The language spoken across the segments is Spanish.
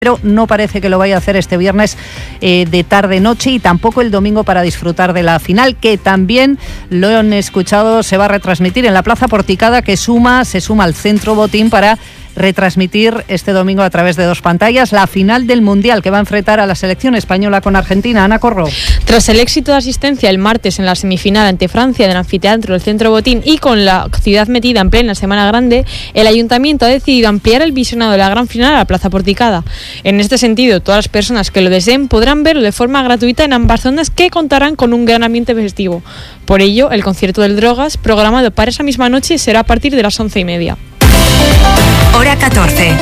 pero no parece que lo vaya a hacer este viernes de tarde-noche y tampoco el domingo para disfrutar de la final, que también lo han escuchado, se va a retransmitir en la Plaza Porticada, que se suma al Centro Botín para retransmitir este domingo a través de 2 pantallas la final del Mundial, que va a enfrentar a la selección española con Argentina. Ana Corro. Tras el éxito de asistencia el martes en la semifinal ante Francia del anfiteatro del Centro Botín y con la ciudad metida en plena Semana Grande, el Ayuntamiento ha decidido ampliar el visionado de la gran final a la Plaza Porticada. En este sentido, todas las personas que lo deseen podrán verlo de forma gratuita en ambas zonas, que contarán con un gran ambiente festivo. Por ello, el concierto del Drogas, programado para esa misma noche, será a partir de las 11:30. Hora 14.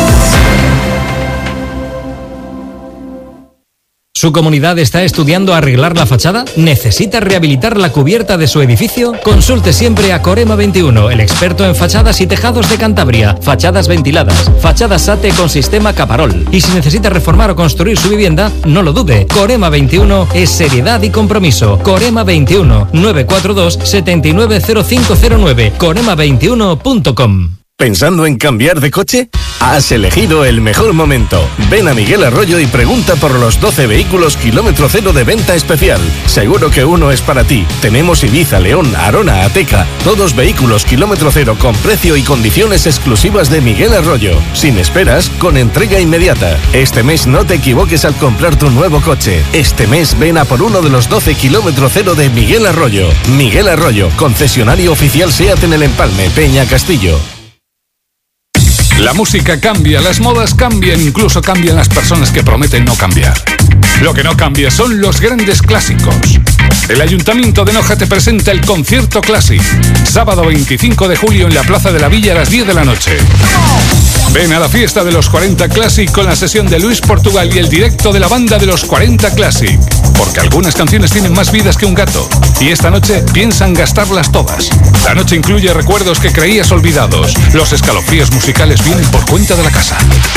¿Su comunidad está estudiando arreglar la fachada? ¿Necesita rehabilitar la cubierta de su edificio? Consulte siempre a Corema 21, el experto en fachadas y tejados de Cantabria, fachadas ventiladas, fachadas SATE con sistema Caparol. Y si necesita reformar o construir su vivienda, no lo dude. Corema 21 es seriedad y compromiso. Corema 21 942 790509 corema21.com. ¿Pensando en cambiar de coche? Has elegido el mejor momento. Ven a Miguel Arroyo y pregunta por los 12 vehículos kilómetro cero de venta especial. Seguro que uno es para ti. Tenemos Ibiza, León, Arona, Ateca. Todos vehículos kilómetro cero con precio y condiciones exclusivas de Miguel Arroyo. Sin esperas, con entrega inmediata. Este mes no te equivoques al comprar tu nuevo coche. Este mes ven a por uno de los 12 kilómetro cero de Miguel Arroyo. Miguel Arroyo, concesionario oficial SEAT en el Empalme, Peña Castillo. La música cambia, las modas cambian, incluso cambian las personas que prometen no cambiar. Lo que no cambia son los grandes clásicos. El Ayuntamiento de Noja te presenta el Concierto Classic, sábado 25 de julio en la Plaza de la Villa a las 10 de la noche. Ven a la fiesta de los 40 Classic con la sesión de Luis Portugal y el directo de la banda de los 40 Classic. Porque algunas canciones tienen más vidas que un gato. Y esta noche piensan gastarlas todas. La noche incluye recuerdos que creías olvidados. Los escalofríos musicales vienen por cuenta de la casa.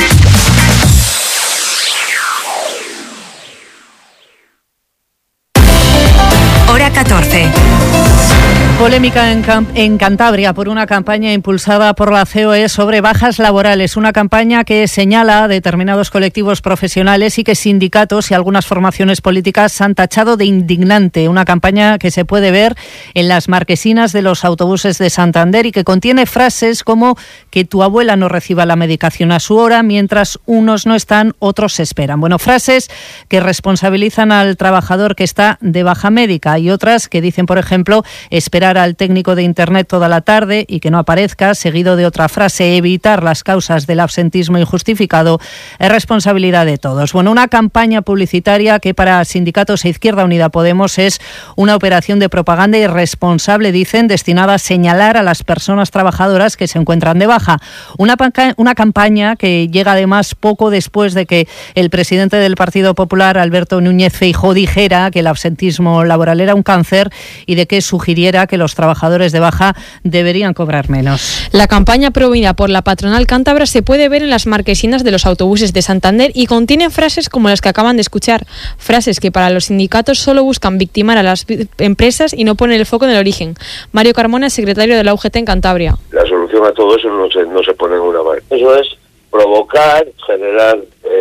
Hora 14. Polémica en Cantabria por una campaña impulsada por la COE sobre bajas laborales. Una campaña que señala a determinados colectivos profesionales y que sindicatos y algunas formaciones políticas han tachado de indignante. Una campaña que se puede ver en las marquesinas de los autobuses de Santander y que contiene frases como que tu abuela no reciba la medicación a su hora, mientras unos no están, otros se esperan. Bueno, frases que responsabilizan al trabajador que está de baja médica y otras que dicen, por ejemplo, esperar al técnico de Internet toda la tarde y que no aparezca, seguido de otra frase, evitar las causas del absentismo injustificado, es responsabilidad de todos. Bueno, una campaña publicitaria que para sindicatos e Izquierda Unida Podemos es una operación de propaganda irresponsable, dicen, destinada a señalar a las personas trabajadoras que se encuentran de baja. Una campaña que llega además poco después de que el presidente del Partido Popular, Alberto Núñez Feijóo, dijera que el absentismo laboral era un cáncer y de que sugiriera que los trabajadores de baja deberían cobrar menos. La campaña promovida por la patronal cántabra se puede ver en las marquesinas de los autobuses de Santander y contiene frases como las que acaban de escuchar, frases que para los sindicatos solo buscan victimar a las empresas y no poner el foco en el origen. Mario Carmona es secretario de la UGT en Cantabria. La solución a todo eso no se pone en una mano. Eso es provocar, generar,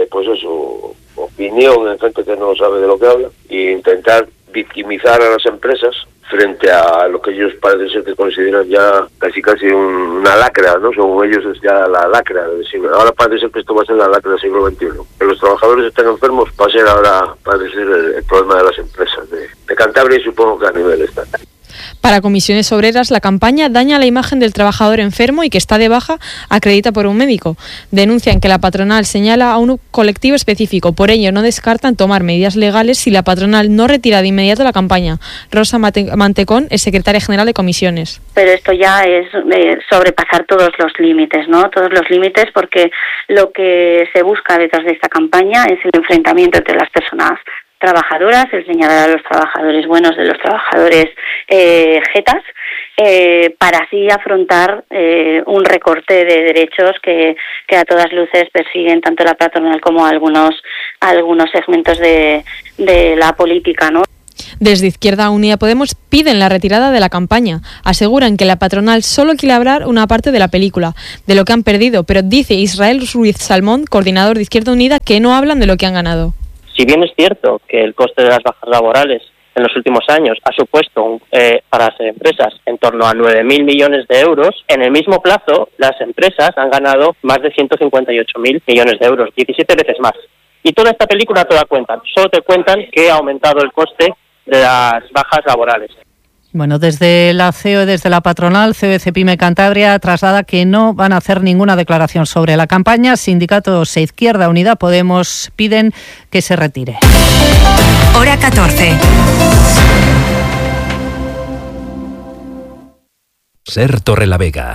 opinión en gente que no sabe de lo que habla e intentar victimizar a las empresas frente a lo que ellos parece ser que consideran ya casi una lacra, ¿no? Según ellos es ya la lacra del siglo. Ahora parece ser que esto va a ser la lacra del siglo XXI. Que los trabajadores estén enfermos va a ser ahora, parece ser, el problema de las empresas de Cantabria y supongo que a nivel estatal. Para Comisiones Obreras, la campaña daña la imagen del trabajador enfermo y que está de baja, acredita por un médico. Denuncian que la patronal señala a un colectivo específico, por ello no descartan tomar medidas legales si la patronal no retira de inmediato la campaña. Rosa Mantecón es secretaria general de Comisiones. Pero esto ya es sobrepasar todos los límites, ¿no? Todos los límites, porque lo que se busca detrás de esta campaña es el enfrentamiento entre las personas trabajadoras, el señalar a los trabajadores buenos de los trabajadores jetas, para así afrontar un recorte de derechos que a todas luces persiguen tanto la patronal como algunos segmentos de la política, ¿no? Desde Izquierda Unida Podemos piden la retirada de la campaña. Aseguran que la patronal solo quiere hablar una parte de la película, de lo que han perdido, pero dice Israel Ruiz Salmón, coordinador de Izquierda Unida, que no hablan de lo que han ganado. Si bien es cierto que el coste de las bajas laborales en los últimos años ha supuesto para las empresas en torno a 9.000 millones de euros, en el mismo plazo las empresas han ganado más de 158.000 millones de euros, 17 veces más. Y toda esta película te la cuentan, solo te cuentan que ha aumentado el coste de las bajas laborales. Bueno, desde la CEO, desde la patronal, CEPIME Cantabria traslada que no van a hacer ninguna declaración sobre la campaña. Sindicatos e Izquierda Unida Podemos piden que se retire. Hora 14. Ser Torrelavega,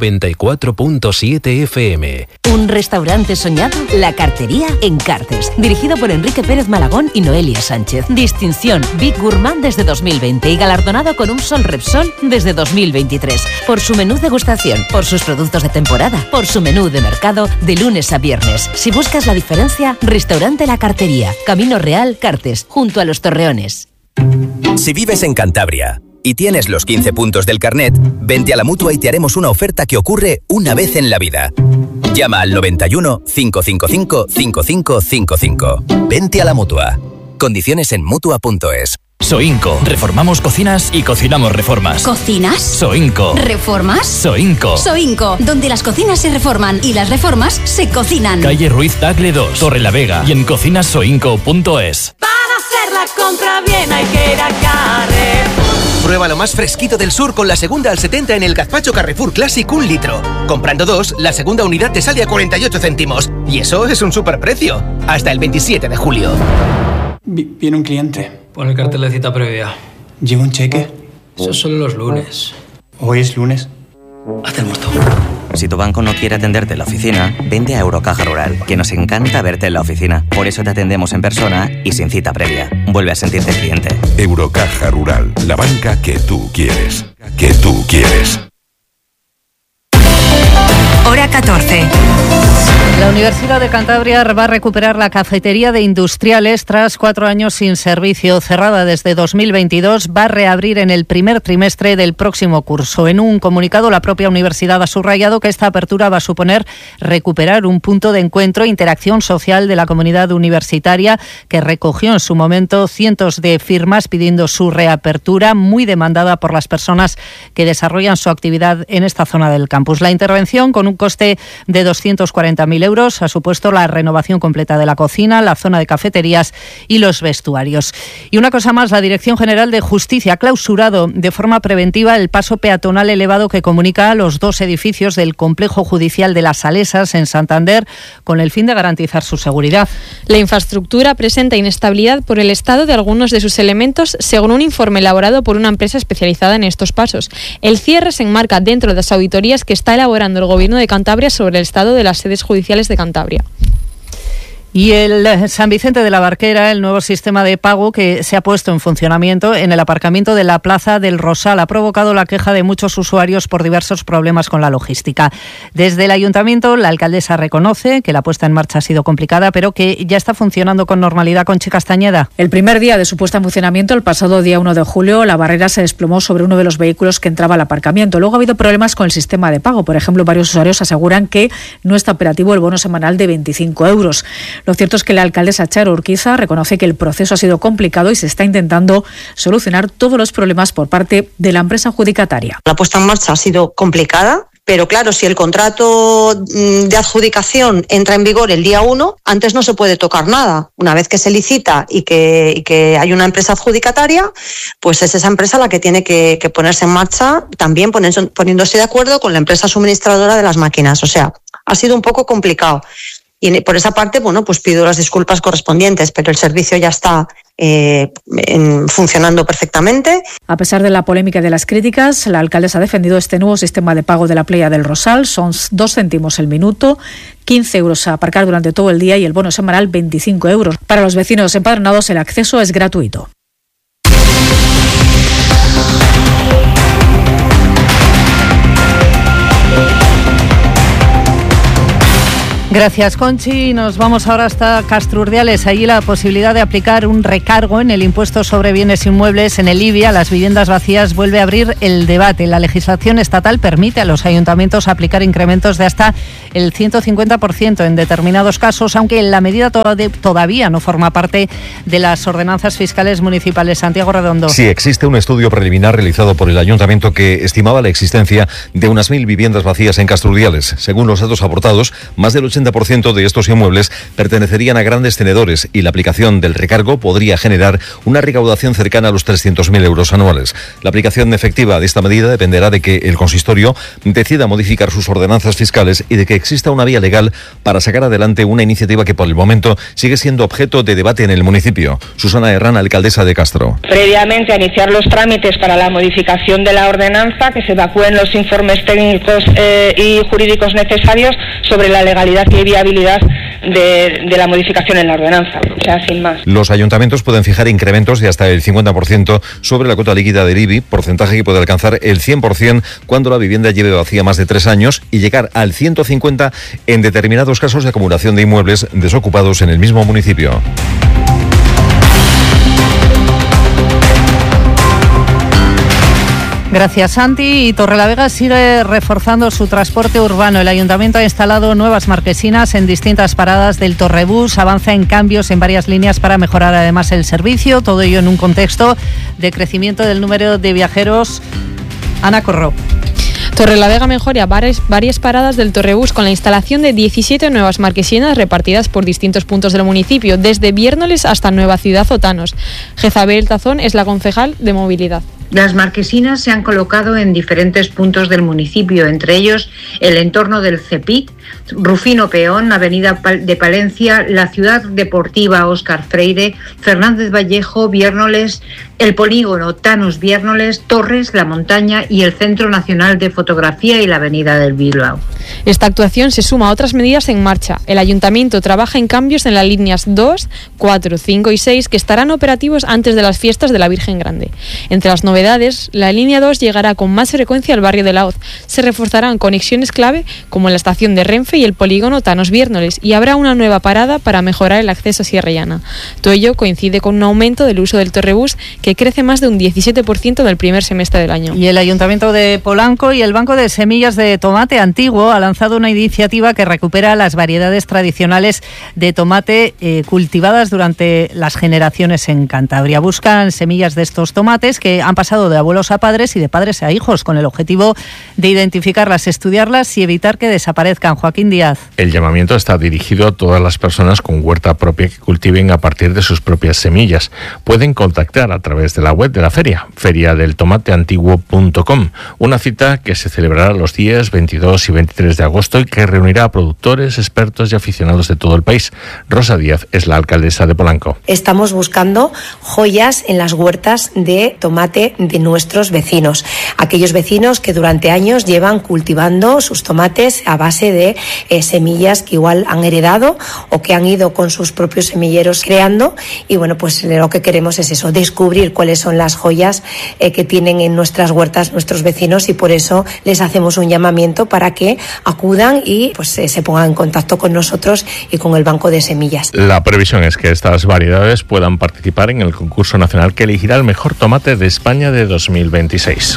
94.7 FM. Un restaurante soñado, La Cartería en Cartes. Dirigido por Enrique Pérez Malagón y Noelia Sánchez. Distinción Big Gourmand desde 2020 y galardonado con un Sol Repsol desde 2023. Por su menú degustación, por sus productos de temporada, por su menú de mercado de lunes a viernes. Si buscas la diferencia, Restaurante La Cartería, Camino Real, Cartes, junto a Los Torreones. Si vives en Cantabria y tienes los 15 puntos del carnet, vente a la Mutua y te haremos una oferta que ocurre una vez en la vida. Llama al 91 555 5555. Vente a la Mutua. Condiciones en Mutua.es. Soinco. Reformamos cocinas y cocinamos reformas. ¿Cocinas? Soinco. ¿Reformas? Soinco. Soinco, donde las cocinas se reforman y las reformas se cocinan. Calle Ruiz Tagle 2, Torrelavega y en cocinasoinco.es. Para hacer la compra bien hay que ir a Carrefour. Prueba lo más fresquito del sur con la segunda al 70 en el gazpacho Carrefour Classic 1 litro. Comprando 2, la segunda unidad te sale a 48 céntimos. Y eso es un superprecio. Hasta el 27 de julio. Viene un cliente. Pon el cartel de cita previa. ¿Lleva un cheque? Eso es solo los lunes. ¿Hoy es lunes? Hazte el muerto. Si tu banco no quiere atenderte en la oficina, vente a Eurocaja Rural, que nos encanta verte en la oficina. Por eso te atendemos en persona y sin cita previa. Vuelve a sentirte cliente. Eurocaja Rural, la banca que tú quieres. Que tú quieres. Hora 14. La Universidad de Cantabria va a recuperar la cafetería de industriales tras 4 años sin servicio. Cerrada desde 2022, va a reabrir en el primer trimestre del próximo curso. En un comunicado, la propia universidad ha subrayado que esta apertura va a suponer recuperar un punto de encuentro e interacción social de la comunidad universitaria, que recogió en su momento cientos de firmas pidiendo su reapertura, muy demandada por las personas que desarrollan su actividad en esta zona del campus. La intervención, con un coste de 240.000 euros, ha supuesto la renovación completa de la cocina, la zona de cafeterías y los vestuarios. Y una cosa más, la Dirección General de Justicia ha clausurado de forma preventiva el paso peatonal elevado que comunica los 2 edificios del complejo judicial de Las Salesas en Santander, con el fin de garantizar su seguridad. La infraestructura presenta inestabilidad por el estado de algunos de sus elementos, según un informe elaborado por una empresa especializada en estos pasos. El cierre se enmarca dentro de las auditorías que está elaborando el Gobierno de Cantabria sobre el estado de las sedes judiciales de Cantabria. Y el San Vicente de la Barquera, el nuevo sistema de pago que se ha puesto en funcionamiento en el aparcamiento de la Plaza del Rosal, ha provocado la queja de muchos usuarios por diversos problemas con la logística. Desde el Ayuntamiento, la alcaldesa reconoce que la puesta en marcha ha sido complicada, pero que ya está funcionando con normalidad. Conchi Castañeda. El primer día de su puesta en funcionamiento, el pasado día 1 de julio, la barrera se desplomó sobre uno de los vehículos que entraba al aparcamiento. Luego ha habido problemas con el sistema de pago. Por ejemplo, varios usuarios aseguran que no está operativo el bono semanal de 25 euros. Lo cierto es que la alcaldesa Charo Urquiza reconoce que el proceso ha sido complicado y se está intentando solucionar todos los problemas por parte de la empresa adjudicataria. La puesta en marcha ha sido complicada, pero claro, si el contrato de adjudicación entra en vigor el día 1, antes no se puede tocar nada. Una vez que se licita y que hay una empresa adjudicataria, pues es esa empresa la que tiene que ponerse en marcha, también poniéndose de acuerdo con la empresa suministradora de las máquinas. O sea, ha sido un poco complicado. Y por esa parte, bueno, pues pido las disculpas correspondientes, pero el servicio ya está funcionando perfectamente. A pesar de la polémica y de las críticas, la alcaldesa ha defendido este nuevo sistema de pago de la Playa del Rosal. Son 2 céntimos el minuto, 15 euros a aparcar durante todo el día y el bono semanal 25 euros. Para los vecinos empadronados el acceso es gratuito. Gracias, Conchi. Nos vamos ahora hasta Castrurdiales. Allí la posibilidad de aplicar un recargo en el impuesto sobre bienes inmuebles en el IBI a las viviendas vacías vuelve a abrir el debate. La legislación estatal permite a los ayuntamientos aplicar incrementos de hasta el 150% en determinados casos, aunque la medida todavía no forma parte de las ordenanzas fiscales municipales. Santiago Redondo. Sí, existe un estudio preliminar realizado por el ayuntamiento que estimaba la existencia de unas 1.000 viviendas vacías en Castrurdiales. Según los datos aportados, más del 80% de estos inmuebles pertenecerían a grandes tenedores y la aplicación del recargo podría generar una recaudación cercana a los 300.000 euros anuales. La aplicación efectiva de esta medida dependerá de que el consistorio decida modificar sus ordenanzas fiscales y de que exista una vía legal para sacar adelante una iniciativa que por el momento sigue siendo objeto de debate en el municipio. Susana Herrán, alcaldesa de Castro. Previamente a iniciar los trámites para la modificación de la ordenanza, que se evacúen los informes técnicos y jurídicos necesarios sobre la legalidad y viabilidad de la modificación en la ordenanza, o sea, sin más. Los ayuntamientos pueden fijar incrementos de hasta el 50% sobre la cuota líquida del IBI, porcentaje que puede alcanzar el 100% cuando la vivienda lleve vacía más de 3 años y llegar al 150% en determinados casos de acumulación de inmuebles desocupados en el mismo municipio. Gracias, Santi. Y Torrelavega sigue reforzando su transporte urbano. El ayuntamiento ha instalado nuevas marquesinas en distintas paradas del Torrebús. Avanza en cambios en varias líneas para mejorar además el servicio. Todo ello en un contexto de crecimiento del número de viajeros. Ana Corró. Torrelavega mejora varias paradas del Torrebús con la instalación de 17 nuevas marquesinas repartidas por distintos puntos del municipio, desde Viérnoles hasta Nueva Ciudad o Tanos. Jezabel Tazón es la concejal de movilidad. Las marquesinas se han colocado en diferentes puntos del municipio, entre ellos el entorno del CEPIC, Rufino Peón, Avenida de Palencia, la Ciudad Deportiva Óscar Freire, Fernández Vallejo, Viérnoles, el Polígono Tanos Viérnoles, Torres, La Montaña y el Centro Nacional de Fotografía y la Avenida del Bilbao. Esta actuación se suma a otras medidas en marcha. El Ayuntamiento trabaja en cambios en las líneas 2, 4, 5 y 6 que estarán operativos antes de las fiestas de la Virgen Grande. Entre las novedades, la línea 2 llegará con más frecuencia al barrio de Laoz. Se reforzarán conexiones clave como la estación de Renfe y el polígono Tanos Viérnoles y habrá una nueva parada para mejorar el acceso a Sierra Llana. Todo ello coincide con un aumento del uso del Torrebús que crece más de un 17% del primer semestre del año. Y el Ayuntamiento de Polanco y el Banco de Semillas de Tomate Antiguo ha lanzado una iniciativa que recupera las variedades tradicionales de tomate cultivadas durante las generaciones en Cantabria. Buscan semillas de estos tomates que han pasado de abuelos a padres y de padres a hijos con el objetivo de identificarlas, estudiarlas y evitar que desaparezcan. Joaquín Díaz. El llamamiento está dirigido a todas las personas con huerta propia que cultiven a partir de sus propias semillas. Pueden contactar a través de la web de la feria, feriadeltomateantiguo.com, una cita que se celebrará los días 22 y 23 de agosto y que reunirá a productores, expertos y aficionados de todo el país. Rosa Díaz es la alcaldesa de Polanco. Estamos buscando joyas en las huertas de tomate de nuestros vecinos, aquellos vecinos que durante años llevan cultivando sus tomates a base de semillas que igual han heredado o que han ido con sus propios semilleros creando, y bueno, pues lo que queremos es eso, descubrir cuáles son las joyas que tienen en nuestras huertas nuestros vecinos, y por eso les hacemos un llamamiento para que acudan y pues se pongan en contacto con nosotros y con el Banco de Semillas. La previsión es que estas variedades puedan participar en el concurso nacional que elegirá el mejor tomate de España de 2026.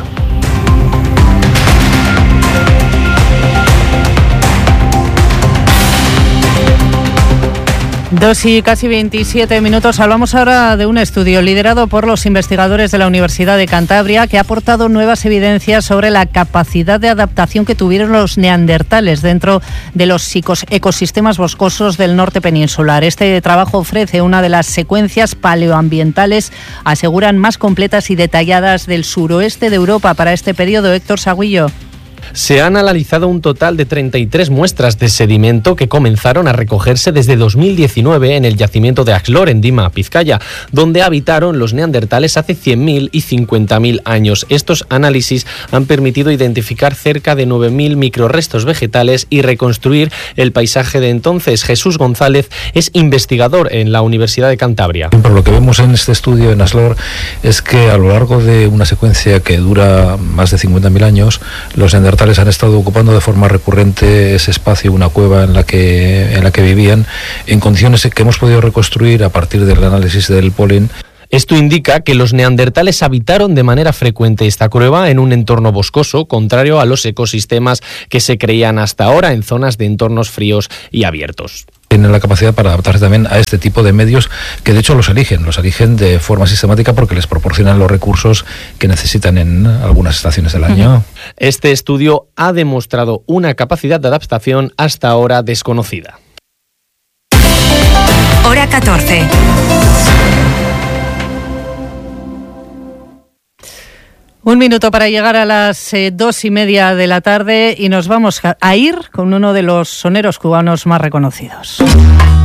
2 y casi 27 minutos. Hablamos ahora de un estudio liderado por los investigadores de la Universidad de Cantabria que ha aportado nuevas evidencias sobre la capacidad de adaptación que tuvieron los neandertales dentro de los ecosistemas boscosos del norte peninsular. Este trabajo ofrece una de las secuencias paleoambientales, aseguran, más completas y detalladas del suroeste de Europa para este periodo. Héctor Sagüillo. Se han analizado un total de 33 muestras de sedimento que comenzaron a recogerse desde 2019 en el yacimiento de Axlor, en Dima, Vizcaya, donde habitaron los neandertales hace 100.000 y 50.000 años. Estos análisis han permitido identificar cerca de 9.000 microrrestos vegetales y reconstruir el paisaje de entonces. Jesús González es investigador en la Universidad de Cantabria. Por lo que vemos en este estudio en Axlor es que a lo largo de una secuencia que dura más de 50.000 años, los neandertales neandertales han estado ocupando de forma recurrente ese espacio, una cueva en la que vivían, en condiciones que hemos podido reconstruir a partir del análisis del polen. Esto indica que los neandertales habitaron de manera frecuente esta cueva en un entorno boscoso, contrario a los ecosistemas que se creían hasta ahora en zonas de entornos fríos y abiertos. Tienen la capacidad para adaptarse también a este tipo de medios que de hecho los eligen de forma sistemática porque les proporcionan los recursos que necesitan en algunas estaciones del año. Este estudio ha demostrado una capacidad de adaptación hasta ahora desconocida. Hora 14. Un minuto para llegar a las 2:30 de la tarde y nos vamos a ir con uno de los soneros cubanos más reconocidos.